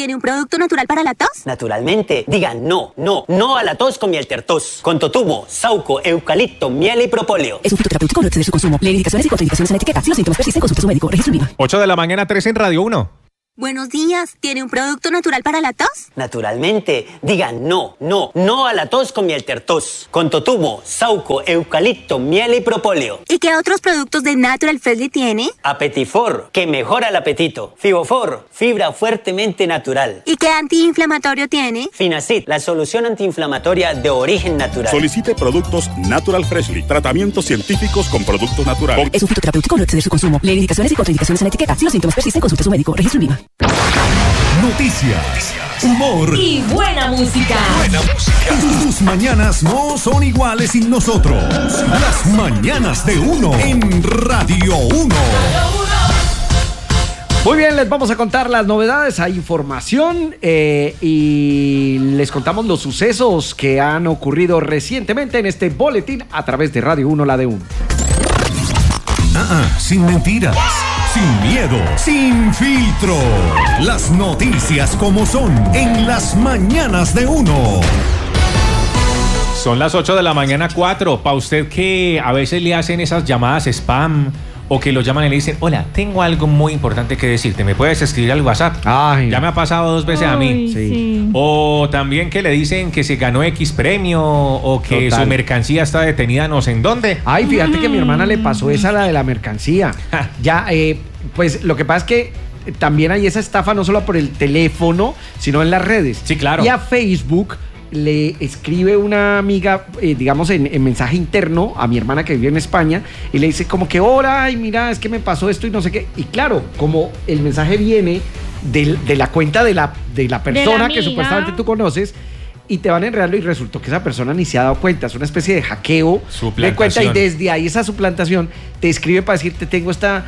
¿tiene un producto natural para la tos? Naturalmente. Digan no a la tos con miel tertos. Con totumo, sauco, eucalipto, miel y propóleo. Es un fitoterapéutico, no exceder su consumo. Lee indicaciones y contraindicaciones en la etiqueta. Si los síntomas persisten, consulte a su médico. Registro INVIMA. 8 de la mañana, 3 en Radio 1. Buenos días, ¿tiene un producto natural para la tos? Naturalmente. Digan no a la tos con miel tertos. Con totumo, sauco, eucalipto, miel y propóleo. ¿Y qué otros productos de Natural Freshly tiene? Apetifor, que mejora el apetito. Fibofor, fibra fuertemente natural. ¿Y qué antiinflamatorio tiene? Finacid, la solución antiinflamatoria de origen natural. Solicite productos Natural Freshly. Tratamientos científicos con productos naturales. Es un fitoterapéutico, no exceder su consumo. Lee indicaciones y contraindicaciones en la etiqueta. Si los síntomas persisten, consulte a su médico. Registro INVIMA. Noticias, humor y buena música. Tus mañanas no son iguales sin nosotros. Las mañanas de uno en Radio 1. Muy bien, les vamos a contar las novedades, hay información y les contamos los sucesos que han ocurrido recientemente en este boletín a través de Radio 1, la de 1. Sin mentiras, sin miedo, sin filtro. Las noticias como son en las mañanas de uno. Son las 8 de la mañana, 4. Para usted que a veces le hacen esas llamadas spam o que lo llaman y le dicen, hola, tengo algo muy importante que decirte, ¿me puedes escribir al WhatsApp? Ay. Ya me ha pasado 2 veces a mí. Sí. O también que le dicen que se ganó X premio o que Total. su mercancía está detenida no sé en dónde. Ay, fíjate que a mi hermana le pasó esa, la de la mercancía. Ya, pues lo que pasa es que también hay esa estafa no solo por el teléfono, sino en las redes. Sí, claro. Y a Facebook le escribe una amiga, digamos, en mensaje interno a mi hermana que vive en España y le dice como que, hola, y mira, es que me pasó esto y no sé qué. Y claro, como el mensaje viene de la cuenta de la persona que supuestamente tú conoces, y te van enredando y resultó que esa persona ni se ha dado cuenta. Es una especie de hackeo de cuenta y desde ahí esa suplantación te escribe para decirte tengo esta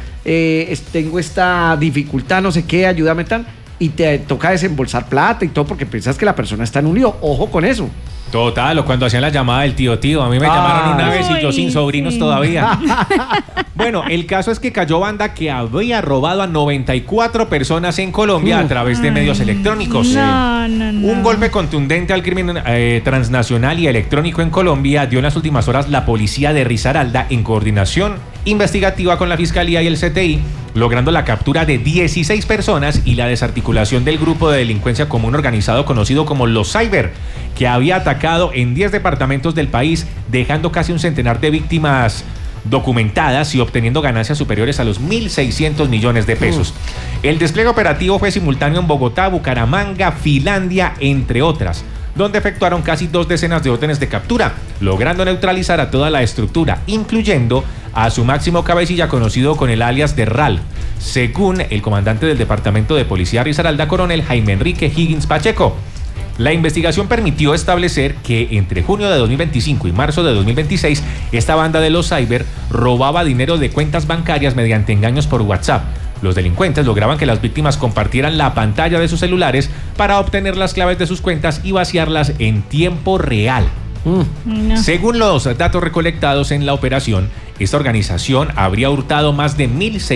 dificultad, no sé qué, ayúdame tal, y te toca desembolsar plata y todo porque piensas que la persona está en un lío. Ojo con eso. Total, o cuando hacían la llamada del tío. A mí me llamaron una vez y yo sin sobrinos todavía. Bueno, el caso es que cayó banda que había robado a 94 personas en Colombia a través de medios electrónicos. No. Un golpe contundente al crimen transnacional y electrónico en Colombia dio en las últimas horas la policía de Risaralda en coordinación investigativa con la Fiscalía y el CTI, logrando la captura de 16 personas y la desarticulación del grupo de delincuencia común organizado conocido como los Cyber, que había atacado en 10 departamentos del país, dejando casi un centenar de víctimas documentadas y obteniendo ganancias superiores a los 1.600 millones de pesos. El despliegue operativo fue simultáneo en Bogotá, Bucaramanga, Finlandia, entre otras, donde efectuaron casi 2 decenas de órdenes de captura, logrando neutralizar a toda la estructura, incluyendo a su máximo cabecilla conocido con el alias de RAL, según el comandante del Departamento de Policía Risaralda, coronel Jaime Enrique Higgins Pacheco. La investigación permitió establecer que entre junio de 2025 y marzo de 2026, esta banda de los Cyber robaba dinero de cuentas bancarias mediante engaños por WhatsApp. Los delincuentes lograban que las víctimas compartieran la pantalla de sus celulares para obtener las claves de sus cuentas y vaciarlas en tiempo real. No. Según los datos recolectados en la operación, esta organización habría hurtado más de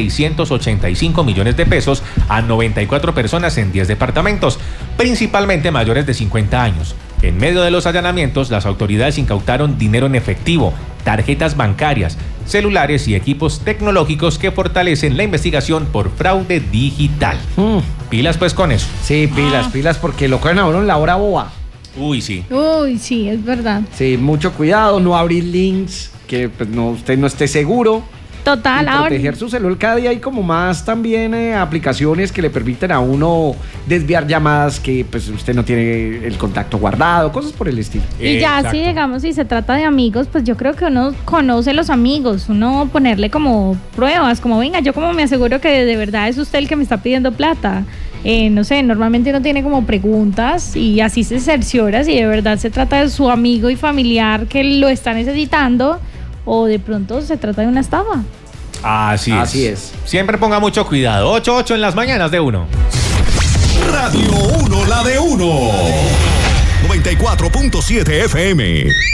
1.685 millones de pesos a 94 personas en 10 departamentos, principalmente mayores de 50 años. En medio de los allanamientos, las autoridades incautaron dinero en efectivo, tarjetas bancarias, celulares y equipos tecnológicos que fortalecen la investigación por fraude digital. Pilas pues con eso. Sí, pilas, porque lo cogen a uno en la hora boba. Uy, sí, Es verdad. Sí, mucho cuidado, no abrir links que pues, usted no esté seguro. Total, y proteger su celular. Cada día hay como más también aplicaciones que le permiten a uno desviar llamadas que pues usted no tiene el contacto guardado, cosas por el estilo. Y ya Exacto. si digamos si se trata de amigos, pues yo creo que uno conoce los amigos, uno ponerle como pruebas, como venga, yo como me aseguro que de verdad es usted el que me está pidiendo plata. No sé, normalmente uno tiene como preguntas y así se cerciora si de verdad se trata de su amigo y familiar que lo está necesitando o de pronto se trata de una estafa. Así es. Siempre ponga mucho cuidado. 8 en las mañanas de uno. Radio 1, la de 1. 94.7 FM.